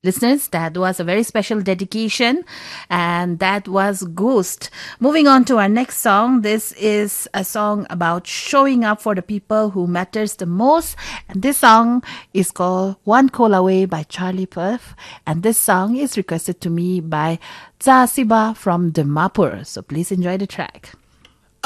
Listeners, that was a very special dedication, and that was Ghost. Moving on to our next song. This is a song about showing up for the people who matters the most, and this song is called One Call Away by Charlie Puth, and this song is requested to me by Za Siba from Dimapur. So please enjoy the track.